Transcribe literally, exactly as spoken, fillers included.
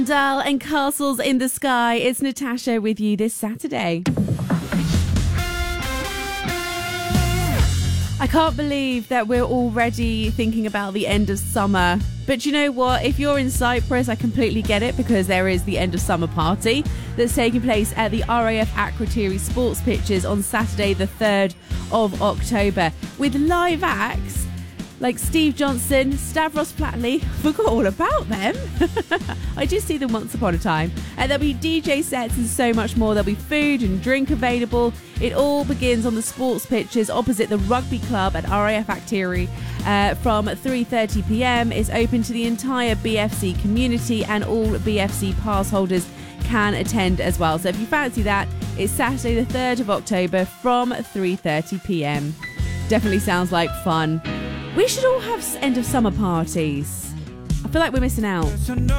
Dal and Castles in the Sky. It's Natasha with you this Saturday. I can't believe that we're already thinking about the end of summer. But you know what? If you're in Cyprus, I completely get it, because there is the end of summer party that's taking place at the R A F Akrotiri Sports Pitches on Saturday the third of October with live acts like Steve Johnson, Stavros Platley. Forgot all about them. I did see them once upon a time. And there'll be D J sets and so much more. There'll be food and drink available. It all begins on the sports pitches opposite the rugby club at R A F Akrotiri uh, from three thirty p m. It's open to the entire B F C community, and all B F C pass holders can attend as well. So if you fancy that, it's Saturday the third of October from three thirty p m. Definitely sounds like fun. We should all have end of summer parties. I feel like we're missing out.